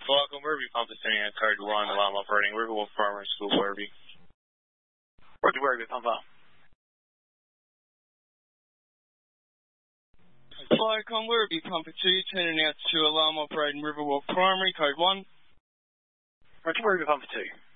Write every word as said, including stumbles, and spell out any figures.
Welcome, Werribee Pump Sending at code one, alarm operating, Riverwolf Primary School, Werribee. Roger, Werribee Pump up. Flycom, Werribee Pumper two, turning out to alarm operating Riverwolf Primary, code one. Roger, Werribee Pumper two.